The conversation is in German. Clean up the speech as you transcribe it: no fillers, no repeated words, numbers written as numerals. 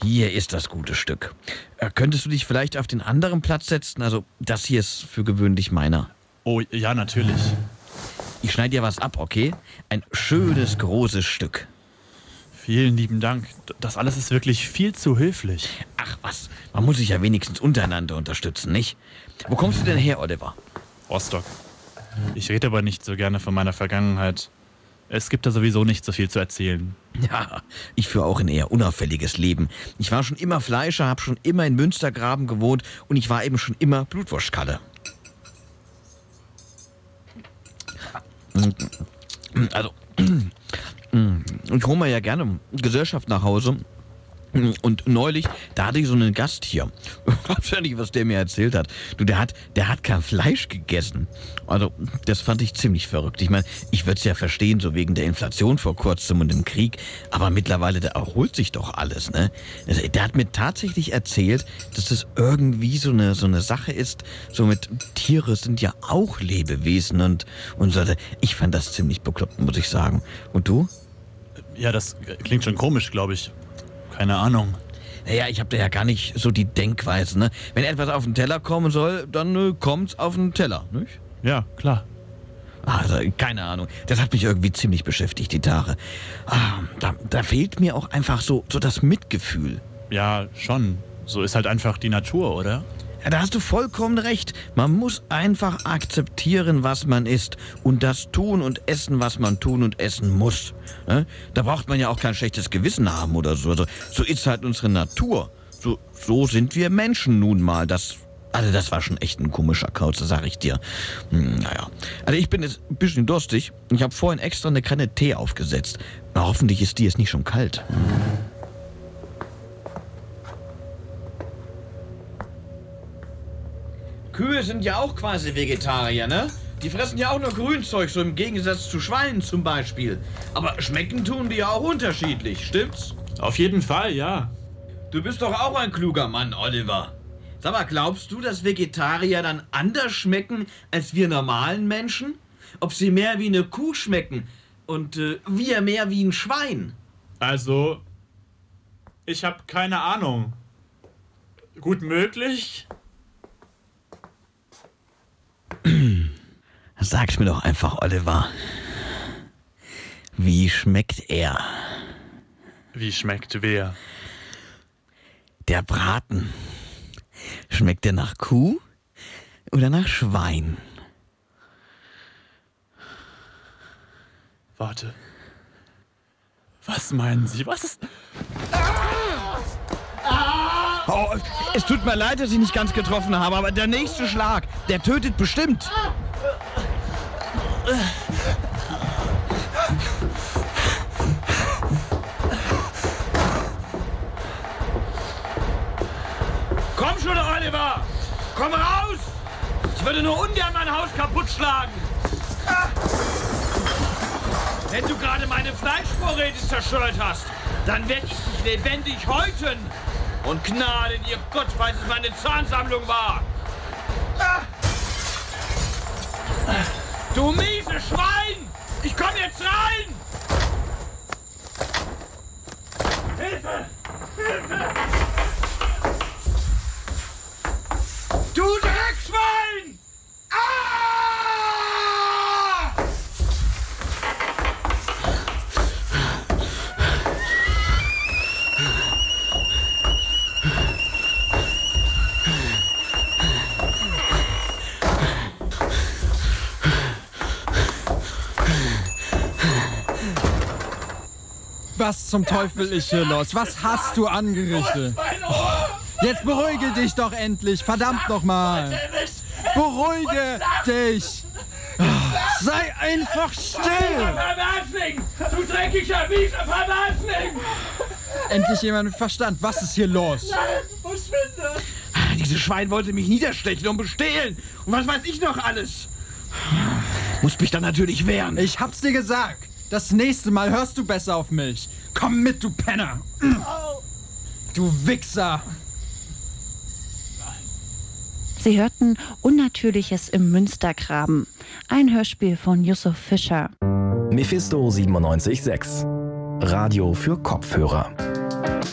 Hier ist das gute Stück. Könntest du dich vielleicht auf den anderen Platz setzen? Also, das hier ist für gewöhnlich meiner. Oh, ja, natürlich. Ich schneide dir was ab, okay? Ein schönes, großes Stück. Vielen lieben Dank. Das alles ist wirklich viel zu höflich. Ach was, man muss sich ja wenigstens untereinander unterstützen, nicht? Wo kommst du denn her, Oliver? Rostock. Ich rede aber nicht so gerne von meiner Vergangenheit. Es gibt da sowieso nicht so viel zu erzählen. Ja, ich führe auch ein eher unauffälliges Leben. Ich war schon immer Fleischer, habe schon immer in Münstergraben gewohnt und ich war eben schon immer Blutwurstkalle. Also, ich hole mir ja gerne Gesellschaft nach Hause. Und neulich, da hatte ich so einen Gast hier. Glaubst ja nicht, was der mir erzählt hat. Du, der hat kein Fleisch gegessen. Also, das fand ich ziemlich verrückt. Ich meine, ich würde es ja verstehen, so wegen der Inflation vor kurzem und dem Krieg. Aber mittlerweile, da erholt sich doch alles, ne? Der hat mir tatsächlich erzählt, dass das irgendwie so eine Sache ist. So mit Tiere sind ja auch Lebewesen und so. Ich fand das ziemlich bekloppt, muss ich sagen. Und du? Ja, das klingt schon komisch, glaube ich. Keine Ahnung. Naja, ich habe da ja gar nicht so die Denkweise, ne? Wenn etwas auf den Teller kommen soll, dann kommt's auf den Teller, nicht? Ja, klar. Also, keine Ahnung. Das hat mich irgendwie ziemlich beschäftigt, die Tage. Da fehlt mir auch einfach so das Mitgefühl. Ja, schon. So ist halt einfach die Natur, oder? Ja, da hast du vollkommen recht. Man muss einfach akzeptieren, was man ist und das tun und essen, was man tun und essen muss. Ne? Da braucht man ja auch kein schlechtes Gewissen haben oder so. So ist halt unsere Natur. So sind wir Menschen nun mal. Das war schon echt ein komischer Kauz, das sag ich dir. Naja. Also ich bin jetzt ein bisschen durstig. Ich habe vorhin extra eine Kanne Tee aufgesetzt. Na, hoffentlich ist die jetzt nicht schon kalt. Kühe sind ja auch quasi Vegetarier, ne? Die fressen ja auch nur Grünzeug, so im Gegensatz zu Schweinen zum Beispiel. Aber schmecken tun die ja auch unterschiedlich, stimmt's? Auf jeden Fall, ja. Du bist doch auch ein kluger Mann, Oliver. Sag mal, glaubst du, dass Vegetarier dann anders schmecken als wir normalen Menschen? Ob sie mehr wie eine Kuh schmecken und wir mehr wie ein Schwein? Also, ich habe keine Ahnung. Gut möglich? Sag's mir doch einfach, Oliver. Wie schmeckt er? Wie schmeckt wer? Der Braten. Schmeckt der nach Kuh oder nach Schwein? Warte. Was meinen Sie? Was ist... Oh, es tut mir leid, dass ich nicht ganz getroffen habe, aber der nächste Schlag, der tötet bestimmt. Komm schon, Oliver! Komm raus! Ich würde nur ungern mein Haus kaputt schlagen. Wenn du gerade meine Fleischvorräte zerstört hast, dann werde ich dich lebendig häuten. Und Gnade dir Gott, falls es meine Zahnsammlung war. Du miese Schwein! Ich komm jetzt rein! Hilfe! Hilfe! Du Dreckschwein! Ah! Was zum Teufel ist hier los? Was hast du angerichtet? Jetzt beruhige dich doch endlich, verdammt nochmal. Beruhige dich. Sei einfach still. Verwersling! Du dreckiger, mieser Verwersling! Endlich jemand mit Verstand. Was ist hier los? Verschwinde! Dieses Schwein wollte mich niederstechen und bestehlen. Und was weiß ich noch alles? Muss mich dann natürlich wehren. Ich hab's dir gesagt. Das nächste Mal hörst du besser auf mich. Komm mit, du Penner. Du Wichser. Sie hörten Unnatürliches im Münstergraben. Ein Hörspiel von Yusuf Fischer. Mephisto 97.6. Radio für Kopfhörer.